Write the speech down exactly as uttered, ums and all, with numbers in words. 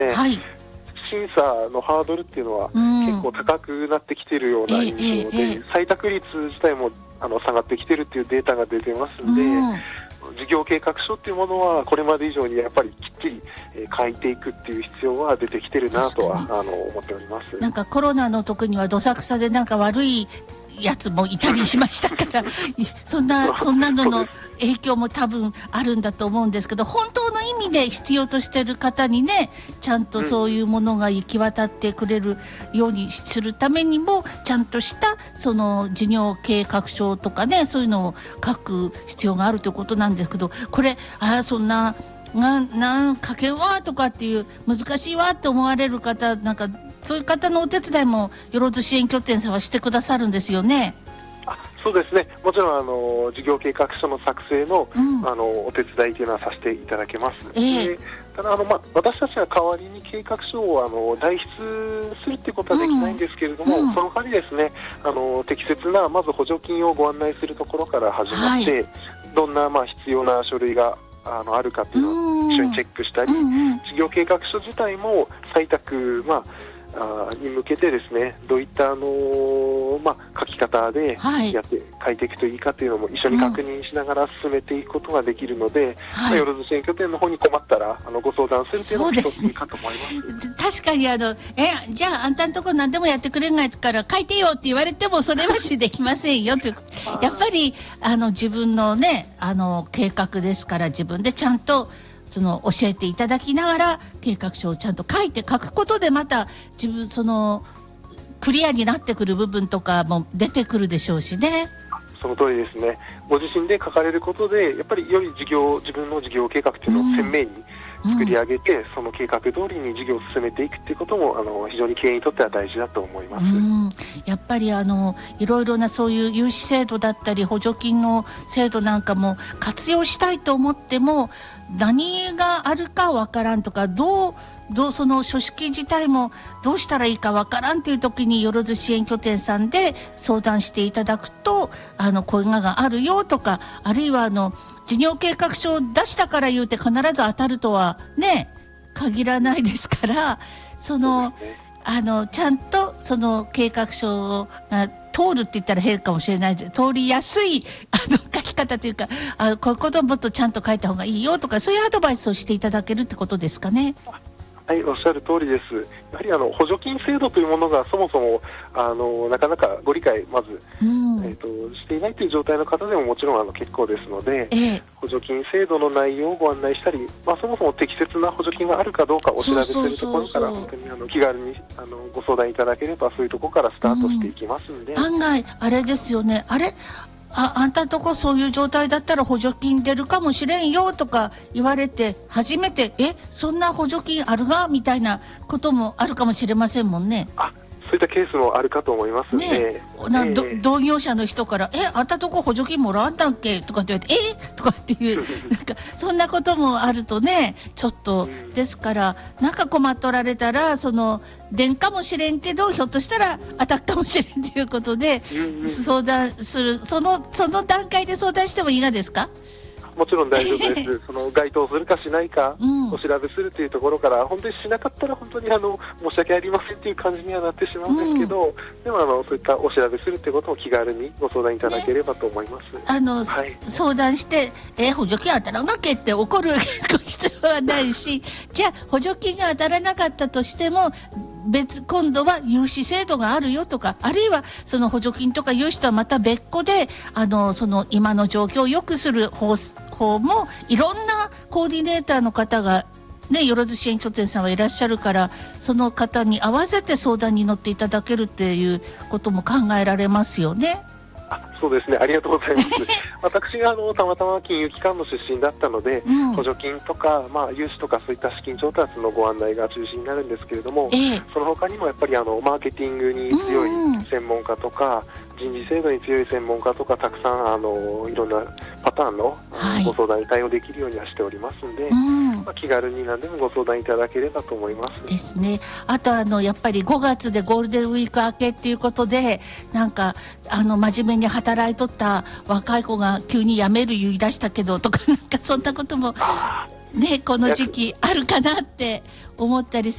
はい、 審査のハードルっていうのは結構高くなってきているような印象で、 ええええ、 採択率自体もあの下がってきているっていうデータが出てますんで、うん、事業計画書っていうものはこれまで以上にやっぱりきっちり、えー、書いていくっていう必要は出てきてるなとはあの思っております。 なんかコロナの時にはどさくさでなんか悪いやつもいたりしましたからそんなそんなのの影響も多分あるんだと思うんですけど、本当の意味で必要としている方にね、ちゃんとそういうものが行き渡ってくれるようにするためにも、ちゃんとしたその事業計画書とかね、そういうのを書く必要があるということなんですけど、これあそんなななん書けんわとかっていう難しいわって思われる方、なんかそういう方のお手伝いもよろず支援拠点さんはしてくださるんですよね。 あ、そうですね、もちろんあの事業計画書の作成の、うん、あのお手伝いというのはさせていただけます。えー、ただあの、ま、私たちは代わりに計画書をあの代筆するということはできないんですけれども、うんうん、その代わりですね、あの適切なまず補助金をご案内するところから始まって、はい、どんな、まあ、必要な書類があのあるかというのを一緒にチェックしたり、うんうん、事業計画書自体も採択、まああに向けてですね、どういった、あのーまあ、書き方でやって、はい、書いていくといいかというのも一緒に確認しながら進めていくことができるので、はい、よろず支援拠点の方に困ったらあのご相談するというのも一ついいかと思います。 確かにあのえじゃああんたのとこ何でもやってくれないから書いてよって言われてもそれはしできませんよというやっぱりあの自分のねあの計画ですから、自分でちゃんとその教えていただきながら計画書をちゃんと書いて書くことで、また自分そのクリアになってくる部分とかも出てくるでしょうしね。 その通りですね。ご自身で書かれることでやっぱりより事業自分の事業計画というのを鮮明に作り上げて、うん、その計画通りに事業を進めていくということもあの非常に経営にとっては大事だと思います。 うん、やっぱりあのいろいろなそういう融資制度だったり補助金の制度なんかも活用したいと思っても何があるかわからんとか、どうどうその書式自体もどうしたらいいかわからんという時によろず支援拠点さんで相談していただくと、あのこういうのがあるよとか、あるいはあの事業計画書を出したから言うて必ず当たるとはね限らないですから、そのあのちゃんとその計画書が通るって言ったら変かもしれないです。通りやすいあの書き方というか、あこういうことをもっとちゃんと書いた方がいいよとか、そういうアドバイスをしていただけるってことですかね。 はい、おっしゃる通りです。やはりあの補助金制度というものがそもそもあのなかなかご理解まず、うんえー、としていないという状態の方でももちろんあの結構ですので、えー、補助金制度の内容をご案内したり、まあ、そもそも適切な補助金があるかどうかお調べするところから本当にあの気軽にあのご相談いただければそういうところからスタートしていきますので、うん、 案外あれですよね、あれあ, あんたんとこそういう状態だったら補助金出るかもしれんよとか言われて初めてえそんな補助金あるがみたいなこともあるかもしれませんもんね。 あそういったケースもあるかと思いますね。 ねな、えー、同業者の人からえあんたとこ補助金もらわんだっけとかって言われてえとかっていうなんかそんなこともあるとねちょっと、うん、ですからなんか困っとられたらその出んかもしれんけどひょっとしたら当たっかもしれんということで、うんうん、相談するそのその段階で相談してもいいがですか。 もちろん大丈夫ですその該当するかしないか、うん、お調べするというところから本当にしなかったら本当にあの申し訳ありませんという感じにはなってしまうんですけど、うん、でもあのそういったお調べするということを気軽にご相談いただければと思います、ね、 あの、はい、相談してえ補助金当たらなきゃって怒る必要はないしじゃあ補助金が当たらなかったとしても別今度は融資制度があるよとか、あるいはその補助金とか融資とはまた別個であのその今の状況を良くする方法もいろんなコーディネーターの方がねよろず支援拠点さんはいらっしゃるから、その方に合わせて相談に乗っていただけるっていうことも考えられますよね。 あそうですね、ありがとうございます私があのたまたま金融機関の出身だったので、うん、補助金とか、まあ、融資とかそういった資金調達のご案内が中心になるんですけれども、えー、その他にもやっぱりあのマーケティングに強い専門家とか、うん、人事制度に強い専門家とかたくさんあのいろんなパターンの、はい、ご相談に対応できるようにはしておりますので、うんまあ、気軽に何でもご相談いただければと思いますですね。あとあのやっぱりごがつでゴールデンウィーク明けっていうことでなんかあの真面目に働いとった若い子が急に辞める言い出したけどとかなんかそんなこともねこの時期あるかなって思ったりする